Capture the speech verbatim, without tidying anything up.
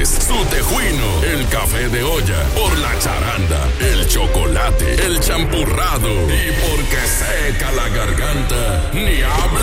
es su tejuino, el café de olla, por la charanda, el chocolate, el champurrado y porque seca la garganta, ni habla